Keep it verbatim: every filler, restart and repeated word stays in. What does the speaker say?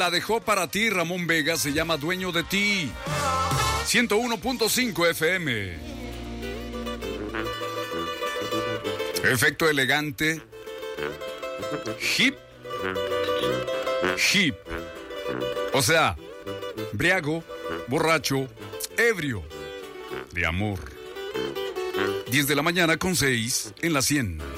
La dejó para ti, Ramón Vega, se llama Dueño de Ti. ciento uno punto cinco F M. Efecto elegante. Hip. Hip. O sea, briago, borracho, ebrio, de amor. diez de la mañana con seis en la cien.